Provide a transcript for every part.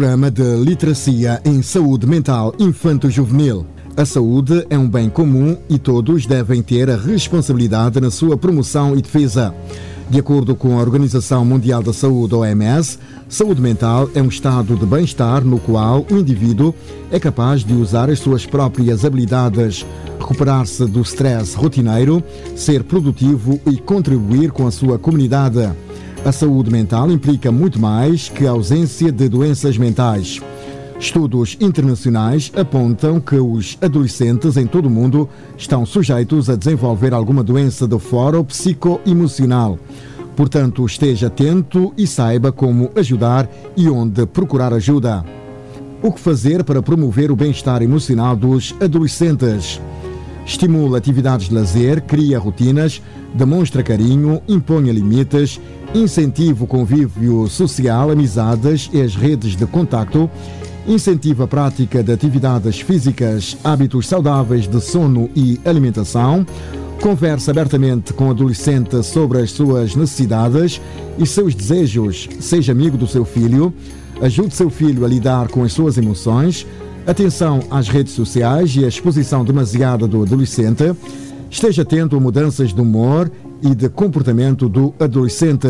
Programa de Literacia em Saúde Mental Infanto-Juvenil. A saúde é um bem comum e todos devem ter a responsabilidade na sua promoção e defesa. De acordo com a Organização Mundial da Saúde, OMS, saúde mental é um estado de bem-estar no qual o indivíduo é capaz de usar as suas próprias habilidades, recuperar-se do stress rotineiro, ser produtivo e contribuir com a sua comunidade. A saúde mental implica muito mais que a ausência de doenças mentais. Estudos internacionais apontam que os adolescentes em todo o mundo estão sujeitos a desenvolver alguma doença do foro psicoemocional. Portanto, esteja atento e saiba como ajudar e onde procurar ajuda. O que fazer para promover o bem-estar emocional dos adolescentes? Estimula atividades de lazer, cria rotinas, demonstra carinho, imponha limites, incentiva o convívio social, amizades e as redes de contacto, incentiva a prática de atividades físicas, hábitos saudáveis de sono e alimentação, conversa abertamente com o adolescente sobre as suas necessidades e seus desejos, seja amigo do seu filho, ajude seu filho a lidar com as suas emoções, atenção às redes sociais e à exposição demasiada do adolescente, esteja atento a mudanças de humor e de comportamento do adolescente.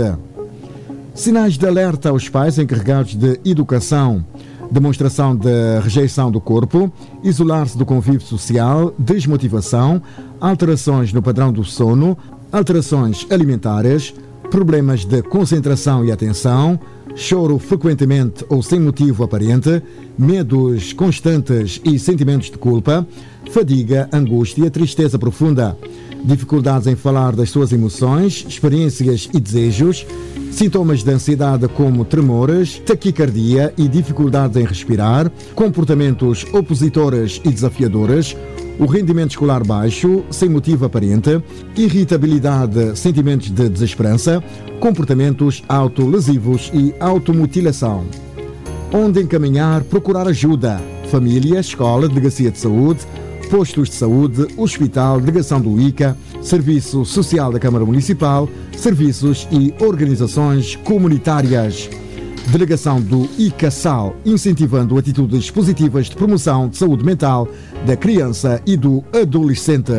Sinais de alerta aos pais encarregados de educação: demonstração de rejeição do corpo, isolar-se do convívio social, desmotivação, alterações no padrão do sono, alterações alimentares, problemas de concentração e atenção, choro frequentemente ou sem motivo aparente, medos constantes e sentimentos de culpa, fadiga, angústia, tristeza profunda, dificuldades em falar das suas emoções, experiências e desejos, sintomas de ansiedade como tremores, taquicardia e dificuldades em respirar, comportamentos opositores e desafiadores, o rendimento escolar baixo, sem motivo aparente, irritabilidade, sentimentos de desesperança, comportamentos autolesivos e automutilação. Onde encaminhar, procurar ajuda: família, escola, delegacia de saúde, postos de saúde, hospital, delegação do ICA, Serviço Social da Câmara Municipal, serviços e organizações comunitárias. Delegação do ICA-SAL, incentivando atitudes positivas de promoção de saúde mental da criança e do adolescente.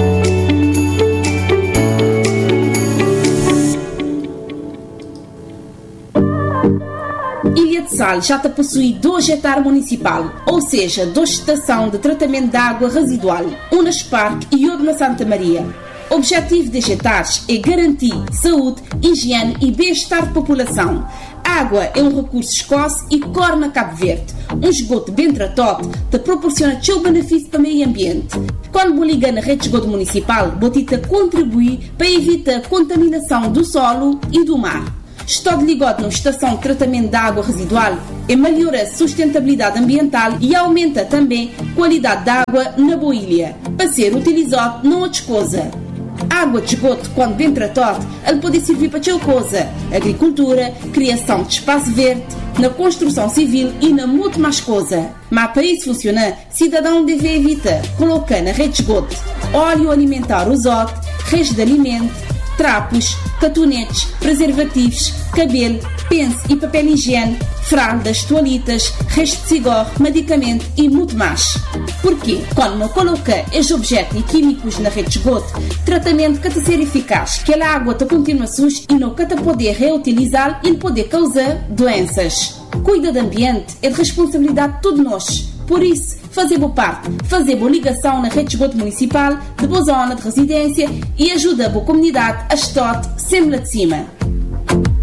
Ilha de Sal já possui 2 hectares municipal, ou seja, 2 estações de tratamento de água residual, uma na Spark e outra na Santa Maria. O objetivo destes hectares é garantir saúde, higiene e bem-estar da população. A água é um recurso escasso e corre na Cabo Verde. Um esgoto bem tratado te proporciona seu benefício para o meio ambiente. Quando liga na rede de esgoto municipal, botita contribui para evitar a contaminação do solo e do mar. Estar ligado na estação de tratamento de água residual melhora a sustentabilidade ambiental e aumenta também a qualidade da água na boa ilha, para ser utilizado não outra coisa. A água de esgoto, quando bem tratada, ela pode servir para outra coisa: agricultura, criação de espaço verde, na construção civil e na muito mais coisa. Mas para isso funcionar, cidadão deve evitar colocar na rede de esgoto óleo alimentar usado, restos de alimento, trapos, catonetes, preservativos, cabelo, pence e papel higiene, fraldas, toalhitas, restos de cigarro, medicamento e muito mais. Porquê? Quando não coloca estes objetos e químicos na rede de esgoto, tratamento que ser eficaz, que a água te continua suja e não que te poder reutilizar e poder causar doenças. Cuidar do ambiente é de responsabilidade de todos nós. Por isso, fazer boa parte, fazer boa ligação na rede de esgoto municipal, de boa zona de residência e ajuda a boa comunidade a estar sempre lá de cima.